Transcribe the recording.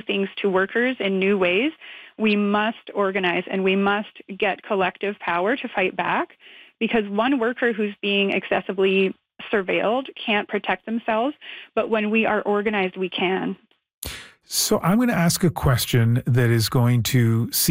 things to workers in new ways, we must organize and we must get collective power to fight back, because one worker who's being excessively surveilled can't protect themselves, but when we are organized, we can. So I'm going to ask a question that is going to